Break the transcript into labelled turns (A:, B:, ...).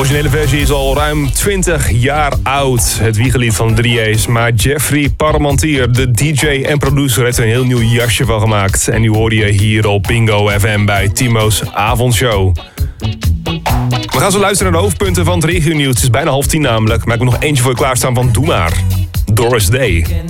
A: originele versie is al ruim 20 jaar oud. Het wiegelied van 3A's. Maar Jeffrey Parmentier, de DJ en producer, heeft er een heel nieuw jasje van gemaakt. En nu hoorde je hier op Bingo FM bij Timo's avondshow. We gaan zo luisteren naar de hoofdpunten van het regionieuws. Het is bijna 9:30 namelijk. Maar ik heb nog eentje voor je klaarstaan van Doe Maar. Doris Day.